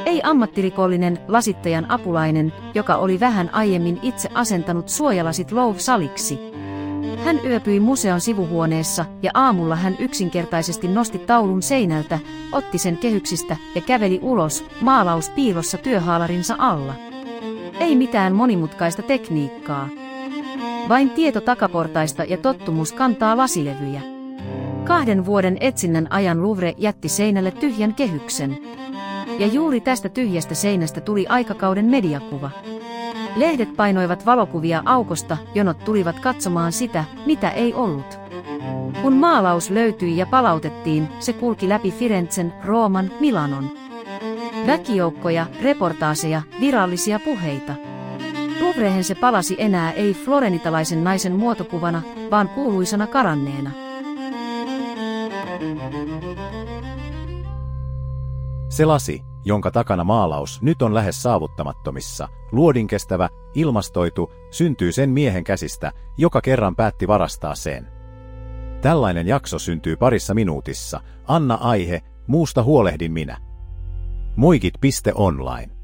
Ei ammattirikollinen lasittajan apulainen, joka oli vähän aiemmin itse asentanut suojalasit Louvre-saliksi. Hän yöpyi museon sivuhuoneessa ja aamulla hän yksinkertaisesti nosti taulun seinältä, otti sen kehyksistä ja käveli ulos, maalaus piilossa työhaalarinsa alla. Ei mitään monimutkaista tekniikkaa. Vain tieto takaportaista ja tottumus kantaa lasilevyjä. 2 vuoden etsinnän ajan Louvre jätti seinälle tyhjän kehyksen. Ja juuri tästä tyhjästä seinästä tuli aikakauden mediakuva. Lehdet painoivat valokuvia aukosta, jonot tulivat katsomaan sitä, mitä ei ollut. Kun maalaus löytyi ja palautettiin, se kulki läpi Firenzen, Rooman, Milanon. Väkijoukkoja, reportaaseja, virallisia puheita. Louvrehen se palasi enää ei florenitalaisen naisen muotokuvana, vaan kuuluisana karanneena. Se lasi, jonka takana maalaus nyt on lähes saavuttamattomissa, luodinkestävä, ilmastoitu, syntyy sen miehen käsistä, joka kerran päätti varastaa sen. Tällainen jakso syntyy parissa minuutissa. Anna aihe, muusta huolehdin minä. Moikit.online